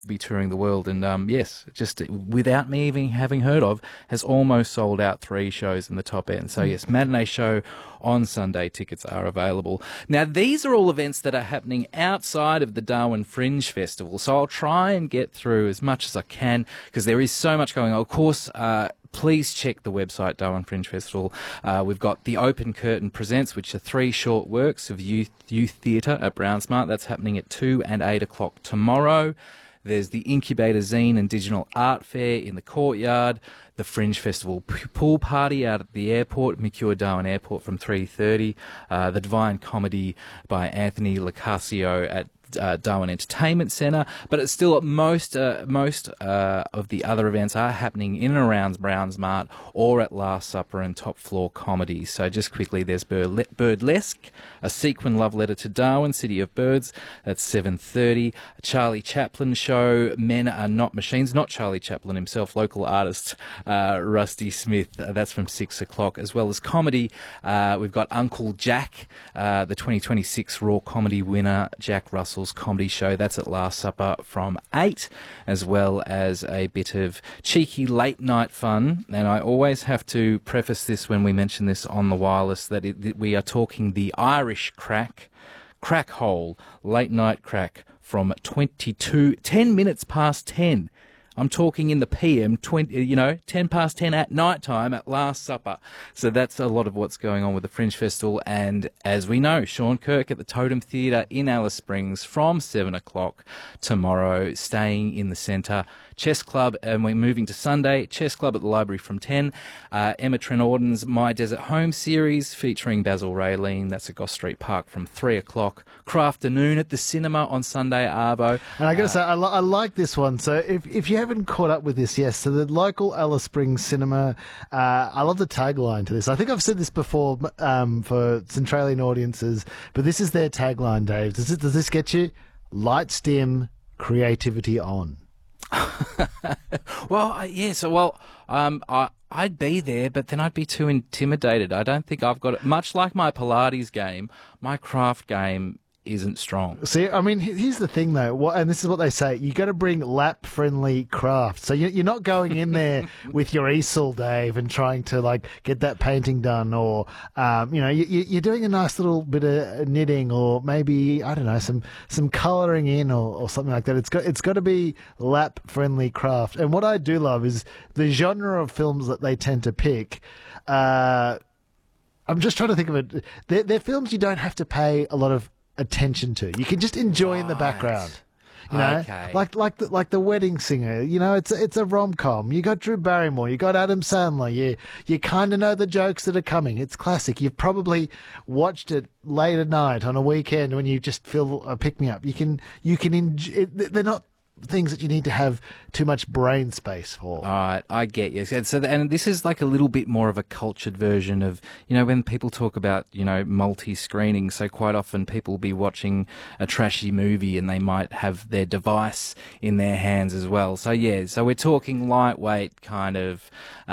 be touring the world, and yes, just without me even having heard of, has almost sold out 3 shows in the top end. So yes, matinee show on Sunday. Tickets are available. Now, these are all events that are happening outside of the Darwin Fringe Festival, so I'll try and get through as much as I can because there is so much going on. Of course, please check the website, Darwin Fringe Festival. We've got The Open Curtain Presents, which are 3 short works of youth theatre at Brownsmart. That's happening at 2 and 8 o'clock tomorrow. There's the Incubator Zine and Digital Art Fair in the courtyard. The Fringe Festival pool party out at the airport, Mercure Darwin Airport, from 3:30. The Divine Comedy by Anthony Lacasio at Darwin Entertainment Centre, but it's still most of the other events are happening in and around Brownsmart or at Last Supper and Top Floor Comedy. So just quickly, there's Birdlesque, a sequin love letter to Darwin, City of Birds, that's 7:30. A Charlie Chaplin show, Men Are Not Machines, not Charlie Chaplin himself, local artist Rusty Smith, that's from 6 o'clock, as well as comedy. We've got Uncle Jack, the 2026 Raw Comedy winner, Jack Russell's comedy show. That's at Last Supper from 8, as well as a bit of cheeky late night fun. And I always have to preface this when we mention this on the wireless that we are talking the Irish crack hole, late night crack from 10 minutes past 10. I'm talking in the PM, 10 past 10 at night time at Last Supper. So that's a lot of what's going on with the Fringe Festival. And as we know, Sean Kirk at the Totem Theatre in Alice Springs from 7 o'clock tomorrow, staying in the centre. Chess Club, and we're moving to Sunday. Chess Club at the Library from 10. Emma Trenorden's My Desert Home series featuring Basil Raylene. That's at Goss Street Park from 3 o'clock. Crafternoon at the cinema on Sunday, Arvo. And I got to say, I like this one. So if you haven't caught up with this, yes, so the local Alice Springs cinema, I love the tagline to this. I think I've said this before for Centralian audiences, but this is their tagline, Dave. Does this get you? Lights dim, creativity on. Well, yeah, so, well, I'd be there, but then I'd be too intimidated. I don't think I've got it. Much like my Pilates game, my craft game isn't strong. See, I mean, here's the thing, though, and this is what they say, you got to bring lap-friendly craft. So you're not going in there with your easel, Dave, and trying to, like, get that painting done, or, you're doing a nice little bit of knitting, or maybe, I don't know, some colouring in or something like that. It's got to be lap-friendly craft. And what I do love is the genre of films that they tend to pick. I'm just trying to think of it. They're films you don't have to pay a lot of attention to. You can just enjoy in the background. You know, okay. like the Wedding Singer. You know, it's a rom-com. You got Drew Barrymore. You got Adam Sandler. You kind of know the jokes that are coming. It's classic. You've probably watched it late at night on a weekend when you just feel a pick-me-up. You can enjoy. They're not things that you need to have too much brain space for. All right, I get you. So, and this is like a little bit more of a cultured version of, when people talk about, multi-screening, so quite often people will be watching a trashy movie and they might have their device in their hands as well. So, yeah, so we're talking lightweight kind of,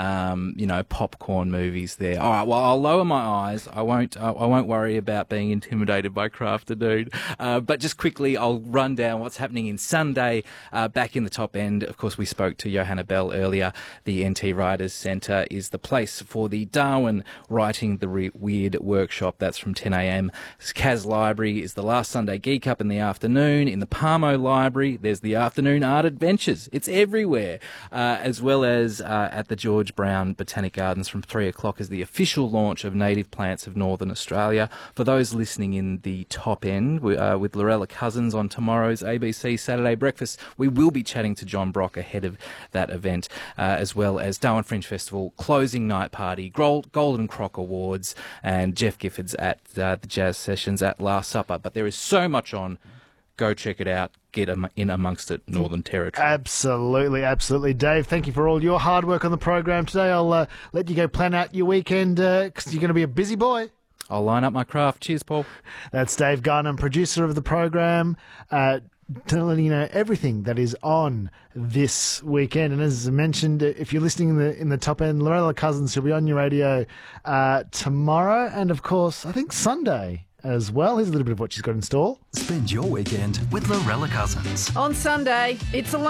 popcorn movies there. All right, well, I'll lower my eyes. I won't worry about being intimidated by Crafter Dude. But just quickly, I'll run down what's happening in Sunday. Back in the top end, of course, we spoke to Johanna Bell earlier. The NT Writers Centre is the place for the Darwin Writing the Weird workshop. That's from 10 a.m. Kaz Library is the last Sunday Geek Up in the afternoon. In the Parmo Library, there's the Afternoon Art Adventures. It's everywhere. As well as at the George Brown Botanic Gardens from 3 o'clock is the official launch of Native Plants of Northern Australia. For those listening in the top end, with Lorella Cousins on tomorrow's ABC Saturday Breakfast, we will be chatting to John Brock ahead of that event, as well as Darwin Fringe Festival, closing night party, Golden Croc Awards, and Jeff Gifford's at the Jazz Sessions at Last Supper. But there is so much on. Go check it out. Get in amongst it, Northern Territory. Absolutely, absolutely. Dave, thank you for all your hard work on the program today. I'll let you go plan out your weekend because you're going to be a busy boy. I'll line up my craft. Cheers, Paul. That's Dave Garnham, producer of the program, telling you everything that is on this weekend. And as I mentioned, if you're listening in the top end, Lorella Cousins will be on your radio tomorrow, and of course, I think Sunday as well. Here's a little bit of what she's got in store. Spend your weekend with Lorella Cousins. On Sunday, it's a